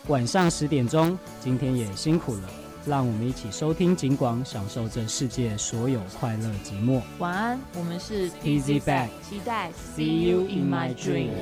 晚上10点钟，今天也辛苦了，让我们一起收听警广，享受这世界所有快乐寂寞。 晚安，我们是 TZ Back， 期待 See you in my dream。